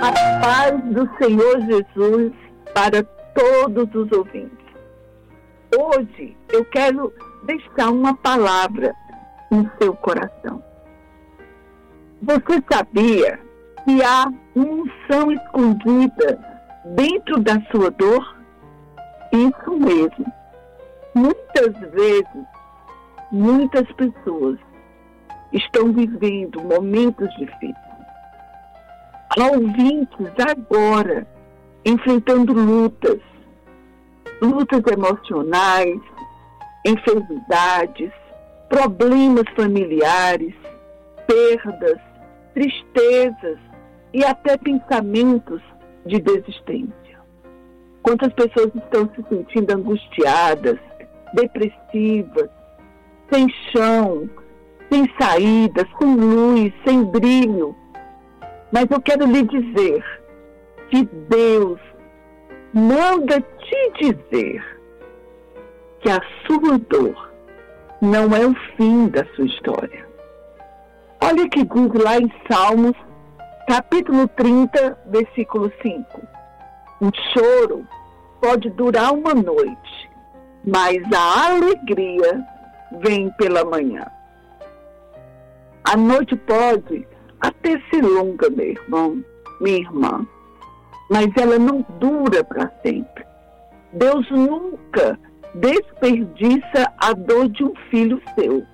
A paz do Senhor Jesus para todos os ouvintes. Hoje eu quero deixar uma palavra no seu coração. Você sabia que há uma unção escondida dentro da sua dor? Isso mesmo. Muitas vezes, muitas pessoas estão vivendo momentos difíceis. Há ouvintes agora enfrentando lutas emocionais, enfermidades, problemas familiares, perdas, tristezas e até pensamentos de desistência. Quantas pessoas estão se sentindo angustiadas, depressivas, sem chão, sem saída, sem luz, sem brilho. Mas eu quero lhe dizer que Deus manda te dizer que a sua dor não é o fim da sua história. Olha que diz lá em Salmos, capítulo 30, versículo 5. Um choro pode durar uma noite, mas a alegria vem pela manhã. A noite pode até ser longa, meu irmão, minha irmã, mas ela não dura para sempre. Deus nunca desperdiça a dor de um filho seu.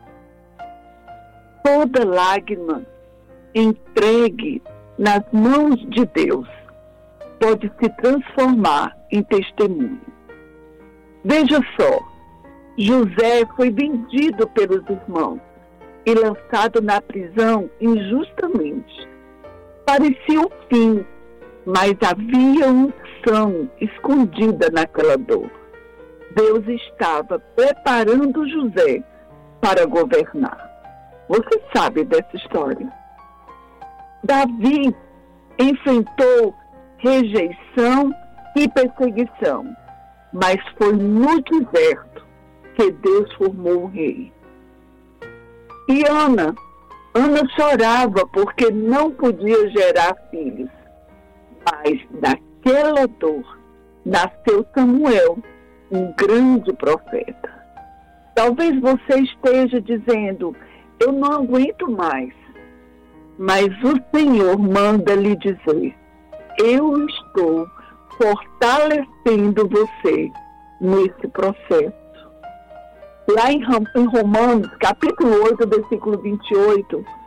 Toda lágrima entregue nas mãos de Deus pode se transformar em testemunho. Veja só, José foi vendido pelos irmãos e lançado na prisão injustamente. Parecia o fim, mas havia unção escondida naquela dor. Deus estava preparando José para governar. Você sabe dessa história. Davi enfrentou rejeição e perseguição, mas foi no deserto que Deus formou o rei. E Ana chorava porque não podia gerar filhos. Mas daquela dor nasceu Samuel, um grande profeta. Talvez você esteja dizendo, eu não aguento mais. Mas o Senhor manda lhe dizer, eu estou fortalecendo você nesse processo. Lá em Romanos, capítulo 8, versículo 28,